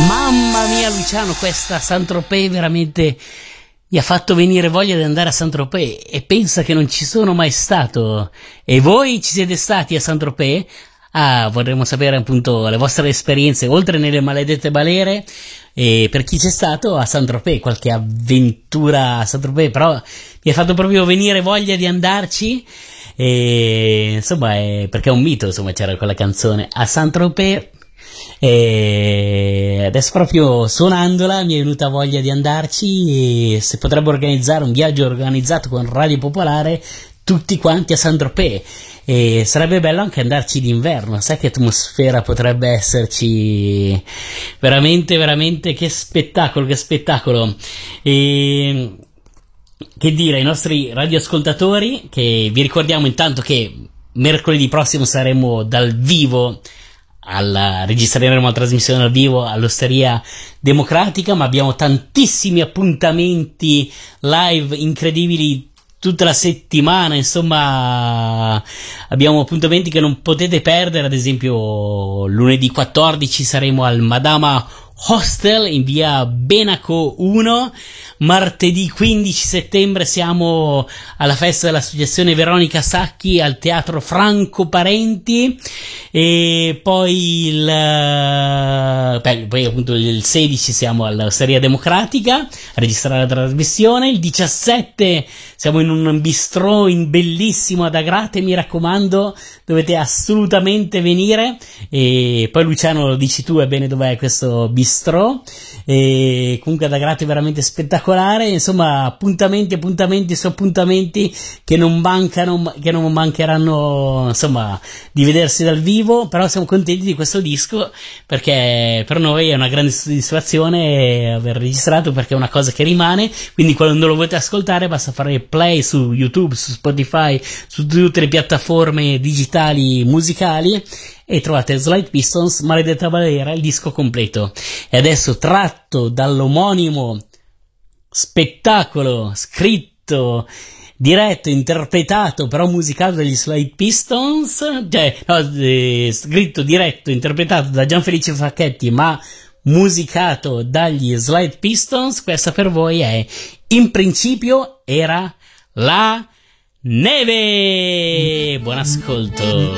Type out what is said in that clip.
Mamma mia Luciano, questa Saint-Tropez veramente mi ha fatto venire voglia di andare a Saint-Tropez e pensa che non ci sono mai stato. E voi ci siete stati a Saint-Tropez? Ah, vorremmo sapere appunto le vostre esperienze oltre nelle maledette balere, e per chi c'è stato a Saint-Tropez, qualche avventura a Saint-Tropez, però mi ha fatto proprio venire voglia di andarci. E insomma, perché è un mito, insomma, c'era quella canzone a Saint-Tropez. E adesso proprio suonandola mi è venuta voglia di andarci, e se potrebbe organizzare un viaggio organizzato con Radio Popolare tutti quanti a Saint-Tropez, e sarebbe bello anche andarci d'inverno. Sai che atmosfera potrebbe esserci? Veramente veramente, che spettacolo, che spettacolo. E che dire ai nostri radioascoltatori, che vi ricordiamo intanto che mercoledì prossimo saremo dal vivo, registreremo la trasmissione dal vivo all'Osteria Democratica, ma abbiamo tantissimi appuntamenti live incredibili tutta la settimana. Insomma, abbiamo appuntamenti che non potete perdere. Ad esempio lunedì 14 saremo al Madama Hostel in via Benaco 1, martedì 15 settembre siamo alla festa dell'associazione Veronica Sacchi al Teatro Franco Parenti, e poi poi appunto il 16 siamo all'Osteria Democratica a registrare la trasmissione. Il 17 siamo in un bistrò bellissimo ad Agrate, mi raccomando, dovete assolutamente venire. E poi Luciano, lo dici tu, è bene dov'è questo bistrò, e comunque ad Agrate è veramente spettacolare. Insomma, appuntamenti su appuntamenti che non mancano, che non mancheranno, insomma, di vedersi dal vivo. Però siamo contenti di questo disco, perché per noi è una grande soddisfazione aver registrato, perché è una cosa che rimane. Quindi quando lo volete ascoltare basta fare play su YouTube, su Spotify, su tutte le piattaforme digitali musicali, e trovate Slide Pistons, Maledetta Balera, il disco completo. E adesso, tratto dall'omonimo spettacolo scritto, diretto, interpretato, però musicato dagli Slide Pistons, scritto, diretto, interpretato da Gianfelice Facchetti, ma musicato dagli Slide Pistons, questa per voi è In principio era la neve. Buon ascolto.